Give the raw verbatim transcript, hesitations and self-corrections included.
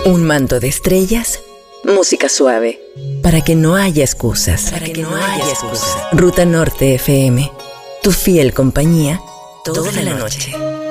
Un manto de estrellas, música suave, para que no haya excusas. Para que no haya excusas. Ruta Norte F M, tu fiel compañía toda la noche.